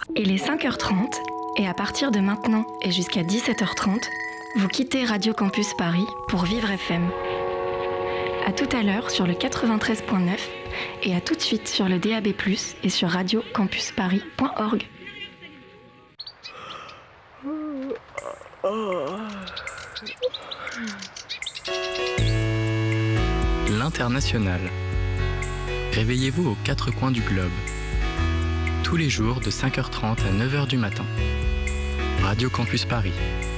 Il est 5h30 et à partir de maintenant et jusqu'à 17h30, vous quittez Radio Campus Paris pour Vivre FM. À tout à l'heure sur le 93.9 et à tout de suite sur le DAB+, et sur radiocampusparis.org. L'International. Réveillez-vous aux quatre coins du globe. Tous les jours de 5h30 à 9h du matin. Radio Campus Paris.